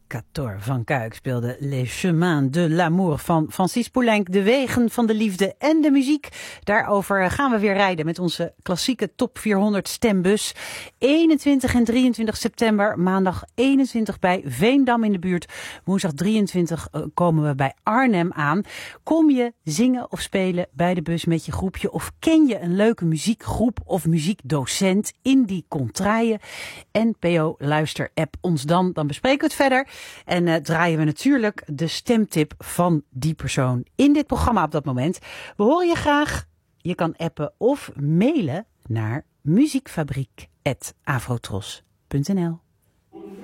Cator van Kuik speelde Les Chemins de l'Amour van Francis Poulenc. De wegen van de liefde en de muziek. Daarover gaan we weer rijden met onze klassieke Top 400 stembus. 21 en 23 september, maandag 21 bij Veendam in de buurt. Woensdag 23 komen we bij Arnhem aan. Kom je zingen of spelen bij de bus met je groepje? Of ken je een leuke muziekgroep of muziekdocent in die contraien? NPO Luister app ons dan bespreken we het verder. En draaien we natuurlijk de stemtip van die persoon in dit programma op dat moment. We horen je graag. Je kan appen of mailen naar muziekfabriek@avrotros.nl.